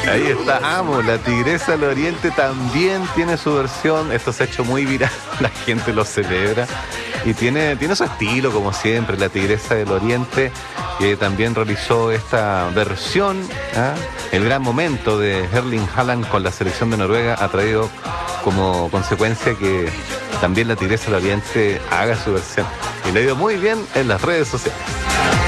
Ahí está, amo, la Tigresa del Oriente también tiene su versión. Esto se ha hecho muy viral, la gente lo celebra. Y tiene su estilo, como siempre, la Tigresa del Oriente, que también realizó esta versión. El gran momento de Erling Haaland con la selección de Noruega ha traído como consecuencia que también la Tigresa del Oriente haga su versión. Y le ha ido muy bien en las redes sociales.